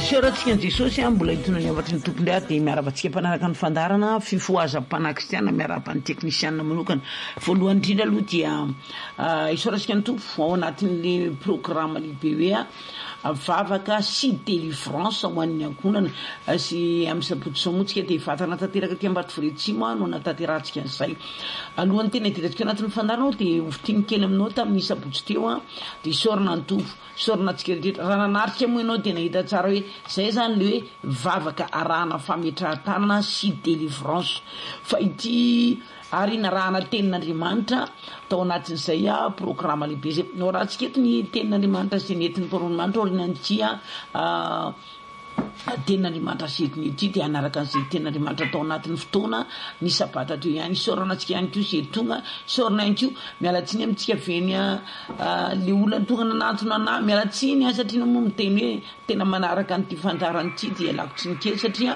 Soratsika ny Jesosy mbola hitonany avatry ny tompony dia miaravantsika mpanaraka ny fandarana fifoazam-pana kristiana miarapa ny teknisianina manokana. Voalohany indrindra aloha dia isoratsika ny tompo ao anatin'le programme lehibe hoe vavaka sy délivrance ho an'ny ankonana sy amin'ny sabotsy samotsika dia vatana tanteraka aty Ambatoforitsimo no natanterantsika an'izay. Alohan'ny tena hidirantsika anatin'ny fandarana dia ofitiny kely aminao tamin'ny sabotsy teo dia isorana ny tompo sorana antsika rehetra raha nanarika moa ianao dia nahita tsara hoe zay zany le hoe vavaka arahana fametrahan-tanana sy délivrance fa ity ary narahana tenin'Andriamanitra tao anatin'izay programme lehibe zay no raha tsika eto ny tenin'Andriamanitra sy nentin'ny Mparon'Andriamanitra orinan'ity tenin'Andriamanitra setiny ity dia anaraka an'izay tenin'Andriamanitra tao anatin'ny fotoana ny sabata teo ihany sorana antsika ihany koa zay tonga sorana ihany koa mialatsiny amintsika veny le olona tonga nanantona ana mialatsiny satria moa miteny hoe tena manaraka nyity fandaran'ity dia alako tsy nikely satria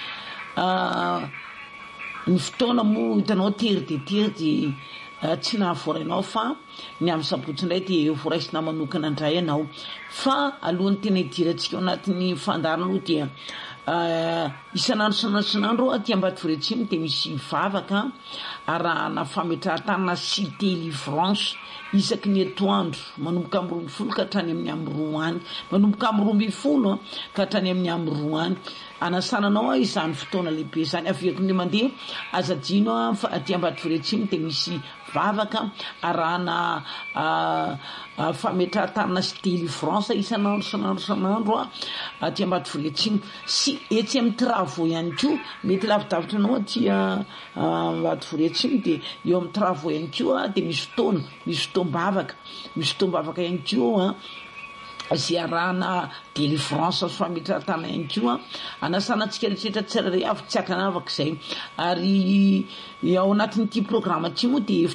ny fotoana moa hitanao tery de tery dia tsy nahavoarainao fa ny amin'ny sabotsy indray dia voaraisina manokana indray ianao fa alohan'ny tena hidirantsika ao anatin'ny fandarana aloha dia isan'andro sanandro aty Ambatoforitsimo dia misy vavaka arahana fametrahan-tanana sy délivrance isaky ny etoandro manomboka amin'ny 20 ka hatrany amin'ny am'roa any manomboka amin'ny 20 ka hatrany amin'ny am'roa any anasananao izany fotoana lehibe zany avekon'ny mandeha azadino aty Ambatoforitsimo dia misy vavaka arahana fametrahan-tanana sy délivrance isan'andro sanandro aty Ambatoforitsimo sy etsy amin'ny travaux ihany koa mety lavidavitra anao aty Ambatoforitsimo dia eo amin'ny travaux ihany koa dia misy fotoam-bavaka ihany koa zay arahana délivrance sy fametrahan-tanana ihany koa anasanantsika rehetra tsirairay avy tsy hakanavaka izay ary ao anatin'ity programme ty moa dia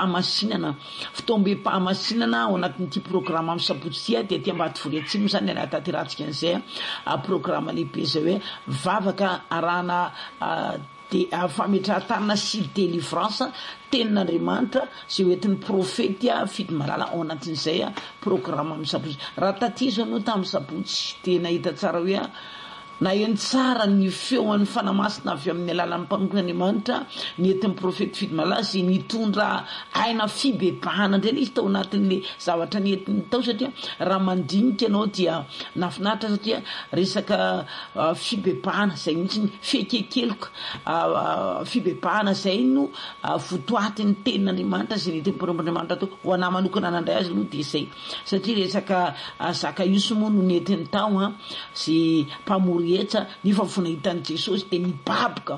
fotoam-be-pahamasinana ao anatin'ity programme amin'ny sabotsy dia aty Ambatoforitsimo zany anatanterantsika an'izay programme lehibe zay hoe vavaka arahana fametrahan-tanana sy délivrance tenin'Andriamanitra zay hoentin'ny profety Fidy Malala ao anatin'izay programme amin'ny sabotsy. Raha tatizo anao tamin'ny sabotsy dia nahita tsara hoe naheno tsara ny feon'ny fanamasina avy amin'ny alalan'ny mpanompon'Andriamanitra nentin'ny profety Fidy Malala zay nitondra aina fibebahana indray izy tao anatin'le zavatra nentiny tao satria raha mandinika ianao dia nafinaritra satria resaka fibebahana zay mihitsy ny fekekeloka fibebahana zay no votoatin'ny tenin'Andriamanitra zay nentin'ny mpanompon'Andriamanitra tao ho anahy manokana anandray azy aloha dia izay satria resaka Zakaiosy moa no nentiny tao zay mpamory etra nefa vonahitany Jesosy dia nibaboka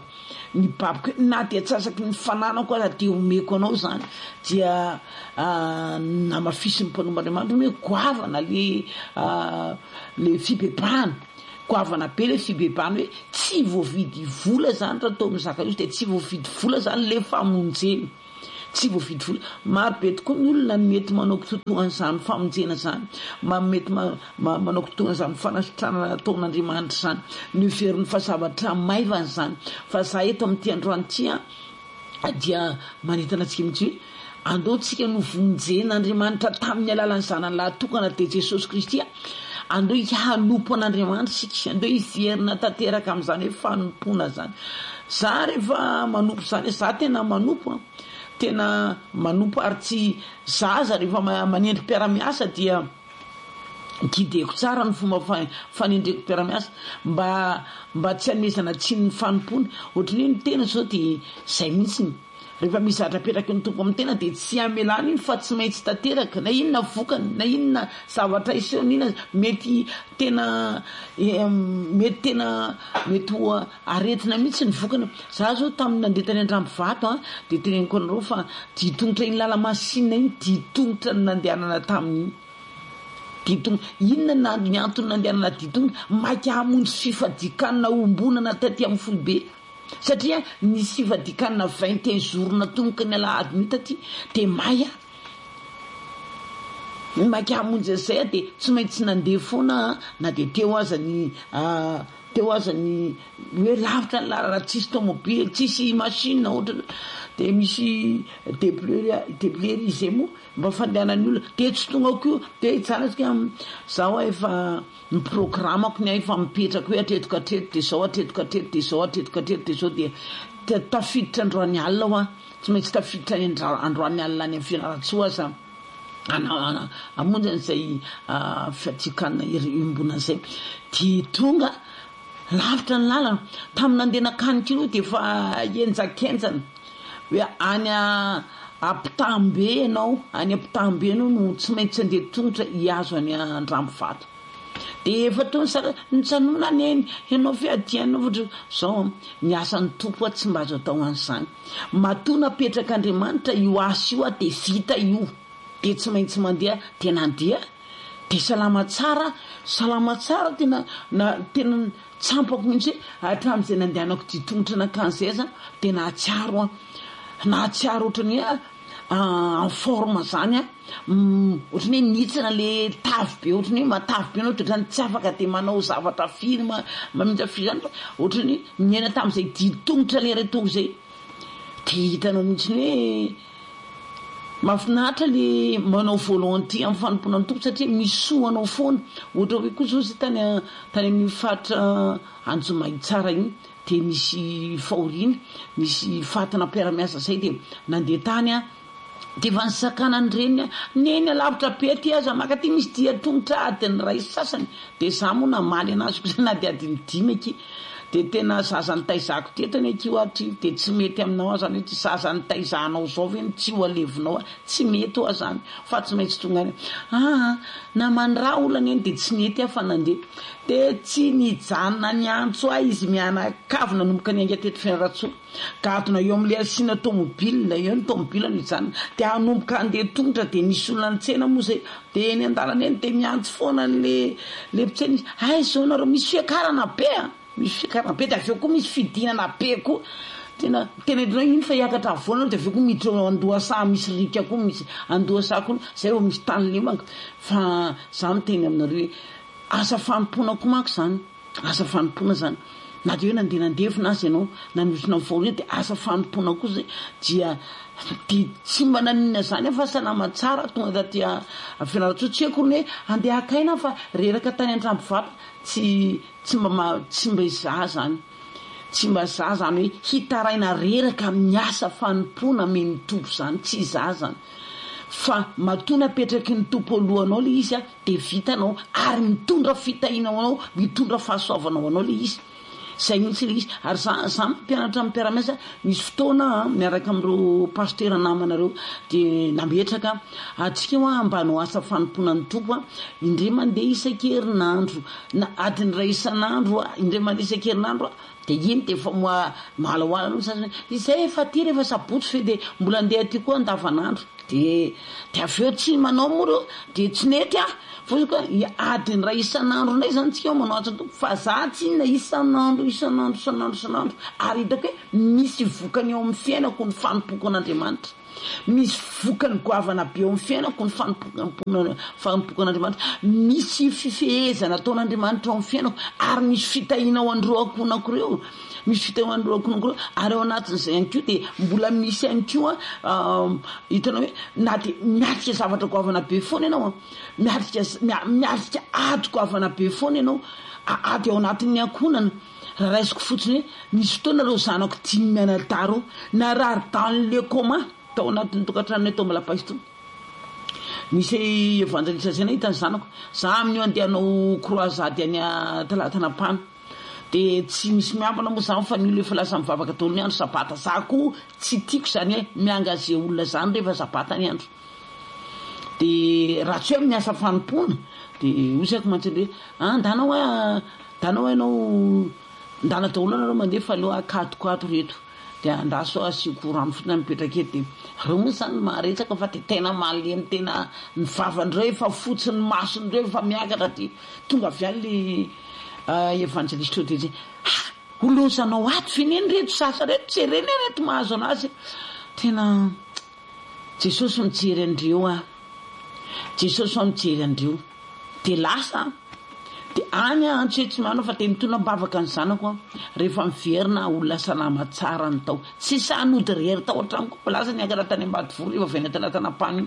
na dia atsasaky ny fananako aza dia omeko anao zany dia namafisin'ny mpanompon'Andriamanitra hoe goavana le fibebahana goavana be le fibebahana hoe tsy voavidy vola zany raha tao amin'ny Zakaiosy dia tsy voavidy vola zany le famonjeny tsy voavidy vola maro be tokoa ny olona mety manao kitotoan'izany famonjena zany mety manao kitotoan'izany fanasotrana ataon'Andriamanitra zany ny veriny fa zavatra maivana zany fa za eto amin'ity androany ity dia manentana antsika mihitsy hoe andeontsika no vonjen'Andriamanitra tamin'ny alalan'ny zanany lahatokana dia Jesosy Kristy andeo hanompo an'Andriamanitra sika andeo hiverina tanteraka amin'izany hoe fanompona zany za rehefa manompo zany za tena manompo ary tsy zaza rehefa manendry mpiaramiasa dia kideko tsara ny fomba fanendreko mpiaramiasa mba tsy hanomezana tsy ny fanompona ohatrany hoe ny tena zao dia zay mihitsiny rehefa mizatra petraky ny tompo amin'ny tena dia tsy hamelana iny fa tsy maintsy tanteraka na inona vokany na inona zavatra isehony ina mety ho aretina mihitsy ny vokana. Za zao tamin'ny nandetany Andrambovato dia teneniko anareo fa ditongotra iny lala masinina iny ditongotra ny nandehanana tamin'iny inona ny antony nandehanana ditongotra maika hamonjy fifadikanina ombonana taty amin'ny folobe satria ny fifadikanina 21 jour na tomboka ny alahady mitaty dia maya makiamonjy zay de tsy maintsy nandeha foana na de teo azany hoe lavitra raha tsisy tomobily tsisy machine ohatra de misy déblayerisé mo mba fandehanany olona de tsy tonga ko de tsaratsika zao efa miprogramako ny efa mipetraka hoe atretika atreto de zao atretika atreto de zao atretika atreto de zao de tafiditra androany alina hoa tsy maintsy tafiditra androany alina any amin'ny Fianarantsoa za amonjy an'izay fiatsikanina imbonan'izay de tonga lavitra ny lalana tamin'ny nandehanakanika aloha de fa enjakenjana hoe any ampitambe ianao any ampitambe ianao no tsy maintsy andeha tongotra hiazo any Andrambivato de efa tony sara nitsanona neny ianao fiadianao ohatra zao ny asan'ny tompo tsy mba azo atao an'izany matoa napetraka Andriamanitra io asa io de vita io de tsy maintsy mandeha tena andeha de salama tsara tena tsampako mihitsy hatramin'izay nandehanako ty tongotra nakan'izay za de nahatsiaro ohatrany hoe en forme zany ohatrany hoe nitsina le tavy be ohatrany hoe matavy be anao ohatrany tsy afaka de manao zavatra firy mamindra fizany fa ohatrany miaina tamin'izay didy tongotra le reto zay de hitanao mihitsy hoe mahafinaritra le manao volonté amin'ny fanompoana ny tompo satria misoanao foana ohatra hoe koa zao tany amin'ny faritra Anjomahitsara iny de misy fahoriana misy fatana mpiaramiasa zay de nandeha tany de fa nisakana ny reny neny lavitra be ty aza maka ty misy dia tongotra adiny ray sasany de za moa namaly anazy ko na de adiny 5 aky de tena zazany taizako tetany akio aty de tsy mety aminao zany hoe ty zazany taizanao zao ve tsy ho alevinao tsy mety ho zany fa tsy maintsy tonga any na manra olana eny de tsy mety afa nandeha de tsy nijanona ny antso izy mianakavina nomboka ny angateto Fianarantsoa ka atona eo amin'le asina tomobile eo ny tomobile nijanona de anomboka andeha tongotra de nisy olona nitsena moa zay de eny andalana eny de miantso foana le mpitsena izy ay zao nareo misy fiakarana be misy fiakarana be de aveo koa misy fidinana be koa tena dinao iny fa hiakatra avoana de aveo koa miditra Andohasa misy rika koa misy Andohasa koa zay vo misy tany lemaka fa za miteny aminareo asa fanompona koa mako zany asa fanompona zany na de hoe nandeha azy ianao nanosina vory de asa fanompona koa zay dia tsy mba nanina zany fa salama tsara tonga taty Fianarantsoa tsy haiko hoe andeha akaina fa reraka tany Andrambivato tsy mba iza zany tsy mba za zany hoe hitaraina reraka amin'ny asa fanompona amen'ny tompo zany tsy za zany fa matoa napetraky ny tompo alohanao le izy de vitanao ary mitondra fitahinao anao mitondra fahasoavanao anao le izy zay mihitsy le izy ary za mpianatra amin'ny mpiaramiasa misy fotoana miaraka amin'ireo pasteur namanareo de nametraka atsika hoa mbanao asa fanompona ny tompo indray mandeha isan-kerinandro na adiny ray isan'andro indray mandeha isan-kerinandro de iny de fa malahoala aloha sasany izay efa ty rehefa sabotsy fe de mbola andeha ty koa andavanandro de aveo tsy manao moa de tsy nety fa koa adiny ray isan'andro ndray zany tsika manao asa tompo fa za tsy na isan'andro ary hitako hoe misy vokany eo amin'ny fiainako ny fanompoko an'Andriamanitra misy vokany goavana be eo amin'ny fiainako ny fanompoko an'Andriamanitra misy fifehezana ataon'Andriamanitra eo amin'ny fiainako ary misy fitahina ao andro akonako reo misy fitahina andro akonako reo ary ao anatin'izay ihany koa de mbola misy ihany koa hitanao hoe na de miatrika zavatra goavana be foana ianao miatrika ady goavana be foana ianao ady ao anatin'ny ankonana raha raisiko fotsiny hoe misy fotoana reo zanako 10 mianadaro na rary dans le coma tao anatin'ny tokantranony tao Malapaisto misy evangelista zay nahitany zanako za amin'io andehanao croisade any Talatanapana de tsy misy miambana moa za fa nilo efa lasa mivavaka taolo ny andro sabata za koa tsy tiako zany hoe miangaze olona zany rehefa sabata ny andro de raha tsy hoe miasa fanompona de osaiko mantsy hoe andanao ianao ndana daolo anareo mandeha fa aleo akatokato reto de andaso asiko rano fotona mipetraka eto de reo moa zany maharetsaka fa de tena malemy tena ny vavandreo efa fotsiny masondreo efa miakatra ty tonga avy any le evangeliste de zay olozanao ato fineny reto sasa reto tsy reny reto mahazo anazy tena Jesosy mijery andreo Jesosy mijery andreo de lasa de any antso tsy manao fa tenitona mbavaka ny zanako rehefa miverina olona salama tsara ny tao tsy sanody rery tao an-trano koa lasa niakatra tany ambadivolo rehefa vena tanatanam-pany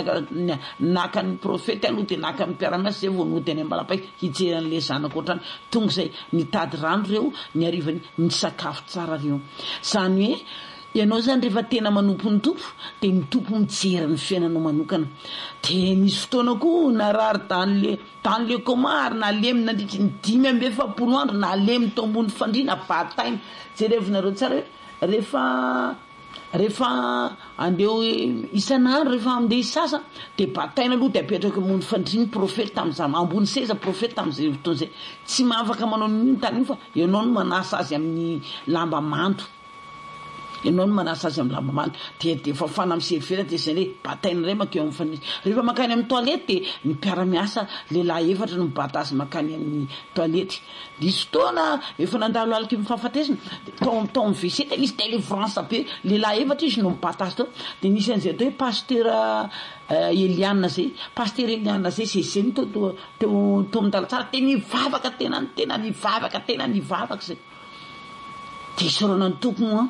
naka ny profety aloha de naka ny mpiaramiasa zay vao nody any ambalapaika hijery an'le zanako ohatrany tonga izay nitady rano reo ny arivany ny sakafo tsara reo zany hoe ianao zany rehefa tena manompo ny tompo de ny tompo mijery ny fiainanao manokana de nisy fotoana koa narary dans le coma ary nalemy nandritry ny 5 andro nalemy tao ambony fandriana bataina jerevinareo tsara hoe rehefa andeo isan'andro rehefa andeha isasa de bataina aloha de apetraka ambony fandriana profety tam'izany ambony seza profety tam'izay fotoana zay tsy mahafaka manao n'iny tany io fa ianao no manasa azy amin'ny lamba manto ianao no manasa azy amin'ny lamba manto de fa fana miserifera de zay hoe bataina ray makeo amin'ny fanisa rehefa makany amin'ny toilette de ny mpiara-miasa lehilahy efatra no mibata azy makany amin'ny toilette disy fotoana efa nandalo aliky mifahafatesina tao amin'ny WC de nisy délivrance be lehilahy efatra izy no mibata azy tao de nisy an'izay atao hoe pasteur Eliana zay pasteur Eliana zay zay teo midalatsara de nivavaka tena nivavaka zay de isorana ny tompony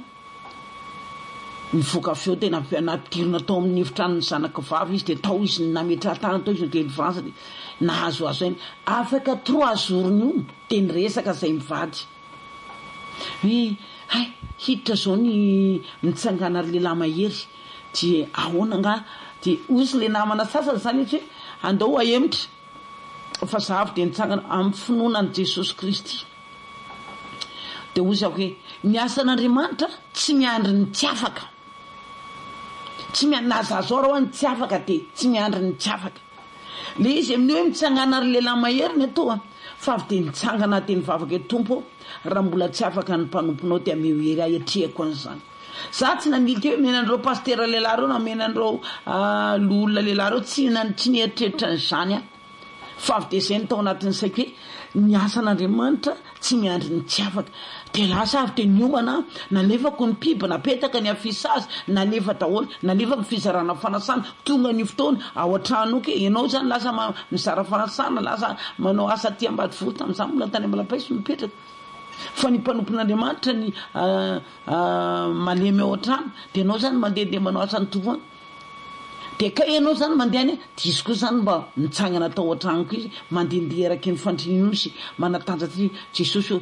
mivoaka feo tena napidirina tao amin'ny efitrano ny zanaka vavy izy de tao izy nametratana tao izy ny délivrance de nahazoazo ainy afaka 3 jours io de niresaka zay mivady hoe hay hiditra zao ny mitsangana ary lehilahy mahery de ahoana nga de ozy le namana sasany zany hoe andao ahemitra fa zavy de nitsangana amin'ny finoana ny Jesosy Kristy de ozy ako hoe ny asan'Andriamanitra tsy miandry ny tsy afaka tsy nazazao raha ny tsy afaka de tsy miandry ny tsy afaka le izy amin'ny hoe mitsangana ary lehilahy mahery ny atao fa avy de nitsangana de nivavaka e tompo raha mbola tsy afaka ny mpanomponao de ameo hery ahetrehako an'izany za tsy nanilika hoe menandreo pasteur lehilahy reo na menandreo loolona lehilahy reo tsy nieritreritra n'izany fa avy de zay ny tao anatin'ny saiko hoe ny asan'Andriamanitra tsy miandry ny tsy afaka de lasa avy de niomana nalefako ny piba napetaka ny afisazy nalefa daholo nalefa ny fizarana fanasana tonga ny fotoana ao an-trano ke ianao zany lasa mizara fanasana lasa manao asa ty ambadivolo tam'izany mbola tany ambalapaisy mipetraka fa ny mpanompon'Andriamanitra ny malemy ao an-trano de ianao zany mandeha manao asa ny tompo de ka ianao zany mandeha diso koa zany mba mitsangana tao an-tranoko izy mandehandeha araky ny fandrininy sy manatanjaty Jesosy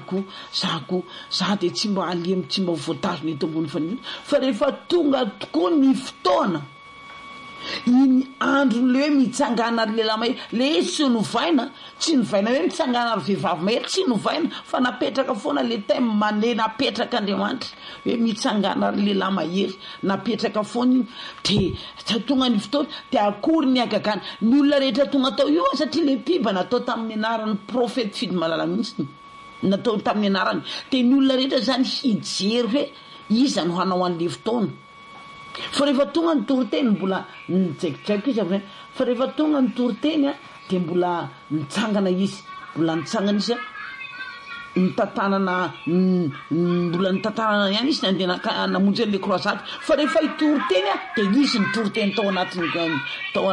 za de tsy mba alemy tsy mba voatazo ny eto ambony fandrininy fa rehefa tonga tokoa ny fotoana iny andro le hoe mitsangana ary lehilahy mahery le izy tsy novaina hoe mitsangana ary vehivavy mahery tsy novaina fa napetraka foana le teme mane napetraka Andriamanitra hoe mitsangana ary lehilahy mahery napetraka foana iny de tonga ny fotoana de akory ny agagana ny olona rehetra tonga tao io satria le piba natao tamin'ny anaran'ny profety fidy malala mihitsy natao tamin'ny anarany de ny olona rehetra zany hijery hoe iza no hanao an'le fotoana fa rehefa tonga ny toriteny mbola nijaikijaiko izy avy fa rehefa tonga ny toriteny de mbola nitsangana izy mbola nitsangana izy mbola nitantanana ihany izy nandeha namonjy an'le croisade fa rehefa hitoriteny de izy nitoriteny tao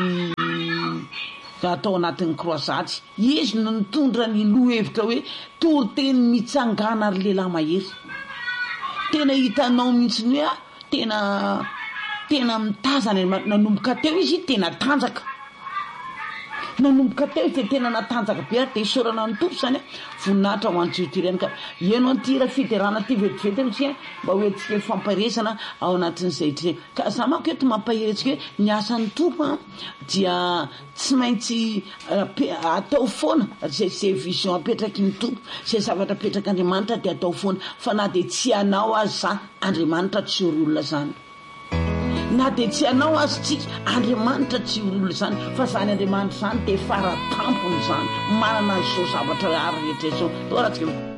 anatin'ny croisade izy no nitondra ny lohevitra hoe toriteny mitsangana ary lehilahy mahery tena hitanao mihitsy ny hoe tena mitazana nanomboka teo izy tena tanjaka nanomboka teo izy tena natanjaka be ary de isorana ny tompo zany voninahitra ho an'ny Jeotireny ka ianao nytira fiderana ty vetivety amitsika mba hoentsika fampiresana ao anatin'izay tre ka za manko eto mampaheretsika hoe ny asan'ny tompo dia tsy maintsy atao foana zay vision apetraky ny tompo zay zavatra apetraka Andriamanitra de atao foana fa na de tsy anao azy zany Andriamanitra tsy hory olona zany na de tsy anao azy tsika Andriamanitra tsy hory olona zany fa zany Andriamanitra zany de faratampony zany manana izao zavatra ary rehetra izao toratsika